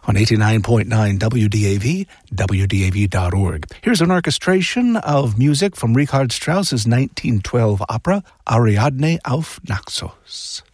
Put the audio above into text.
on 89.9 WDAV, WDAV.org. Here's an orchestration of music from Richard Strauss's 1912 opera, Ariadne auf Naxos.